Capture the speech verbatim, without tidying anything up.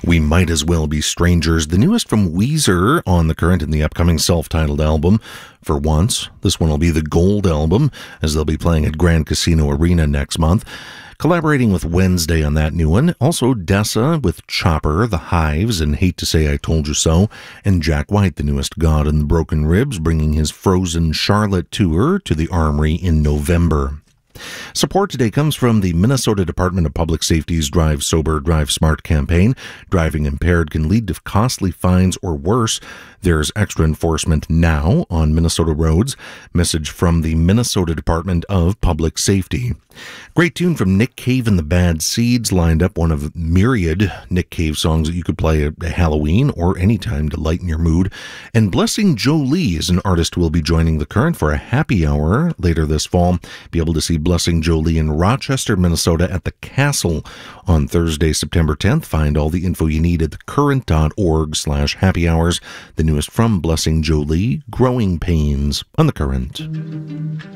We Might As Well Be Strangers, the newest from Weezer on The Current in the upcoming self-titled album, For Once. This one will be the Gold album, as they'll be playing at Grand Casino Arena next month. Collaborating with Wednesday on that new one. Also Dessa with Chopper, The Hives, and Hate to Say I Told You So. And Jack White, the newest God in the Broken Ribs, bringing his Frozen Charlotte tour to the Armory in November. Support today comes from the Minnesota Department of Public Safety's Drive Sober, Drive Smart campaign. Driving impaired can lead to costly fines or worse. There's extra enforcement now on Minnesota roads. Message from the Minnesota Department of Public Safety. Great tune from Nick Cave and the Bad Seeds, lined up one of myriad Nick Cave songs that you could play at Halloween or any time to lighten your mood. And Blessing Jolie is an artist who will be joining The Current for a happy hour later this fall. Be able to see Blessing Jolie in Rochester, Minnesota at the Castle on Thursday, September tenth. Find all the info you need at thecurrent.org slash happy hours. The newest from Blessing Jolie, Growing Pains on The Current.